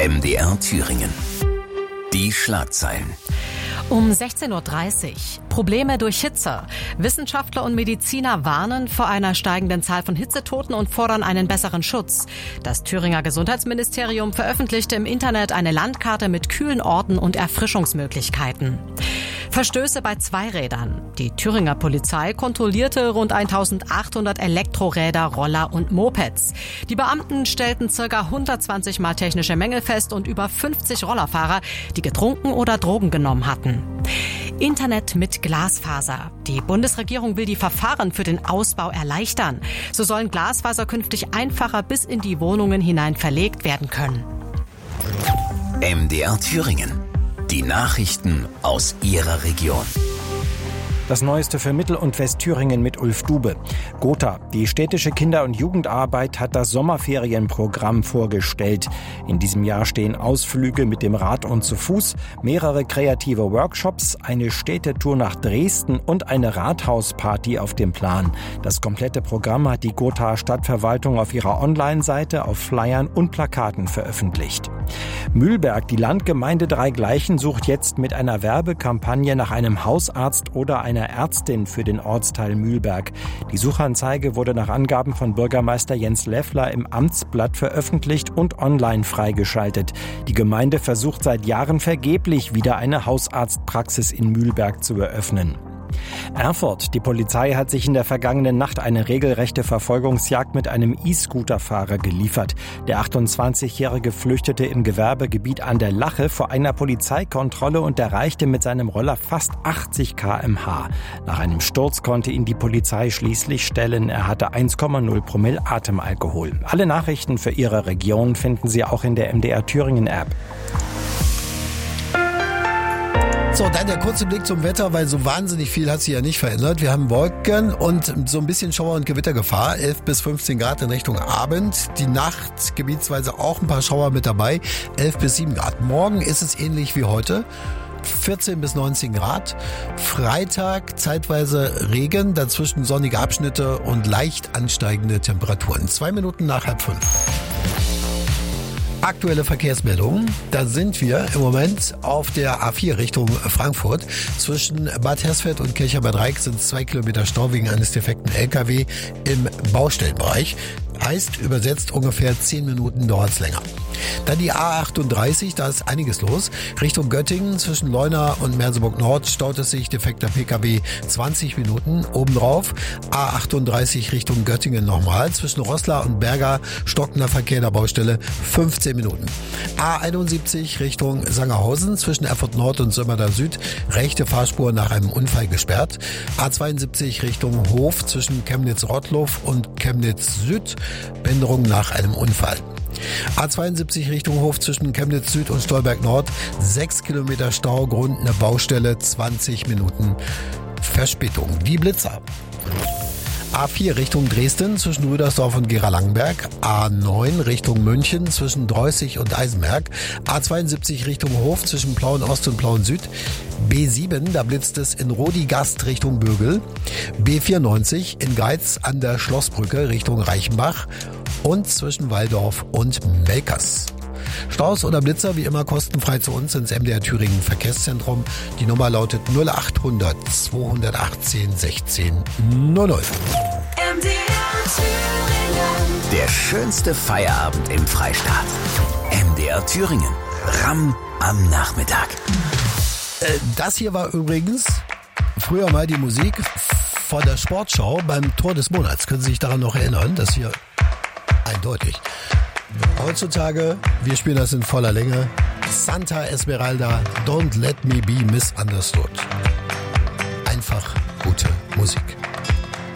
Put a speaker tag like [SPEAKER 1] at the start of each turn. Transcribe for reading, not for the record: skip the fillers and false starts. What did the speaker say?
[SPEAKER 1] MDR Thüringen. Die Schlagzeilen.
[SPEAKER 2] Um 16.30 Uhr. Probleme durch Hitze. Wissenschaftler und Mediziner warnen vor einer steigenden Zahl von Hitzetoten und fordern einen besseren Schutz. Das Thüringer Gesundheitsministerium veröffentlichte im Internet eine Landkarte mit kühlen Orten und Erfrischungsmöglichkeiten. Verstöße bei Zweirädern. Die Thüringer Polizei kontrollierte rund 1800 Elektroräder, Roller und Mopeds. Die Beamten stellten ca. 120 Mal technische Mängel fest und über 50 Rollerfahrer, die getrunken oder Drogen genommen hatten. Internet mit Glasfaser. Die Bundesregierung will die Verfahren für den Ausbau erleichtern. So sollen Glasfaser künftig einfacher bis in die Wohnungen hinein verlegt werden können.
[SPEAKER 1] MDR Thüringen. Die Nachrichten aus Ihrer Region.
[SPEAKER 3] Das Neueste für Mittel- und Westthüringen mit Ulf Dube. Gotha, die städtische Kinder- und Jugendarbeit, hat das Sommerferienprogramm vorgestellt. In diesem Jahr stehen Ausflüge mit dem Rad und zu Fuß, mehrere kreative Workshops, eine Städtetour nach Dresden und eine Rathausparty auf dem Plan. Das komplette Programm hat die Gothaer Stadtverwaltung auf ihrer Online-Seite auf Flyern und Plakaten veröffentlicht. Mühlberg, die Landgemeinde Dreigleichen, sucht jetzt mit einer Werbekampagne nach einem Hausarzt oder einer Ärztin für den Ortsteil Mühlberg. Die Suchanzeige wurde nach Angaben von Bürgermeister Jens Leffler im Amtsblatt veröffentlicht und online freigeschaltet. Die Gemeinde versucht seit Jahren vergeblich, wieder eine Hausarztpraxis in Mühlberg zu eröffnen. Erfurt. Die Polizei hat sich in der vergangenen Nacht eine regelrechte Verfolgungsjagd mit einem E-Scooter-Fahrer geliefert. Der 28-Jährige flüchtete im Gewerbegebiet an der Lache vor einer Polizeikontrolle und erreichte mit seinem Roller fast 80 km/h. Nach einem Sturz konnte ihn die Polizei schließlich stellen. Er hatte 1,0 Promille Atemalkohol. Alle Nachrichten für Ihre Region finden Sie auch in der MDR Thüringen App.
[SPEAKER 4] So, dann der kurze Blick zum Wetter, weil so wahnsinnig viel hat sich ja nicht verändert. Wir haben Wolken und so ein bisschen Schauer- und Gewittergefahr, 11 bis 15 Grad in Richtung Abend. Die Nacht gebietsweise auch ein paar Schauer mit dabei, 11 bis 7 Grad. Morgen ist es ähnlich wie heute, 14 bis 19 Grad. Freitag zeitweise Regen, dazwischen sonnige Abschnitte und leicht ansteigende Temperaturen. 2 Minuten nach 4:30. Aktuelle Verkehrsmeldungen. Da sind wir im Moment auf der A4 Richtung Frankfurt. Zwischen Bad Hersfeld und Kircher Bad Reik sind 2 Kilometer Stau wegen eines defekten LKW im Baustellenbereich. Heißt übersetzt ungefähr 10 Minuten dauert's länger. Dann die A38, da ist einiges los. Richtung Göttingen zwischen Leuna und Merseburg Nord staut es sich, defekter PKW 20 Minuten. Obendrauf A38 Richtung Göttingen nochmal. Zwischen Roßla und Berga stockender Verkehr der Baustelle 15 Minuten. A71 Richtung Sangerhausen zwischen Erfurt Nord und Sömmerda Süd. Rechte Fahrspur nach einem Unfall gesperrt. A72 Richtung Hof zwischen Chemnitz-Rottlow und Chemnitz Süd. Bänderung nach einem Unfall. A72 Richtung Hof zwischen Chemnitz Süd und Stolberg Nord. 6 Kilometer Stau, Grund eine Baustelle, 20 Minuten Verspätung. Die Blitzer. A4 Richtung Dresden zwischen Rüdersdorf und Gera-Langenberg. A9 Richtung München zwischen Dreußig und Eisenberg. A72 Richtung Hof zwischen Plauen Ost und Plauen Süd. B7, da blitzt es in Rodigast Richtung Bögel. B94 in Geiz an der Schlossbrücke Richtung Reichenbach. Und zwischen Walldorf und Melkers. Staus oder Blitzer wie immer kostenfrei zu uns ins MDR Thüringen Verkehrszentrum. Die Nummer lautet 0800 218 16 00.
[SPEAKER 1] MDR Thüringen. Der schönste Feierabend im Freistaat. MDR Thüringen. Ramm am Nachmittag.
[SPEAKER 4] Das hier war übrigens früher mal die Musik von der Sportschau beim Tor des Monats. Können Sie sich daran noch erinnern? Das hier eindeutig. Heutzutage, wir spielen das in voller Länge. Santa Esmeralda, Don't Let Me Be Misunderstood. Einfach gute Musik.